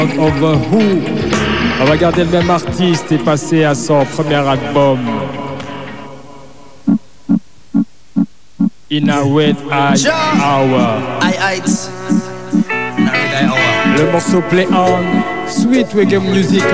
Of the Who. On va garder le même artiste et passer à son premier album. In a Red Eye Hour. Le morceau Play On, Sweet Reggae Music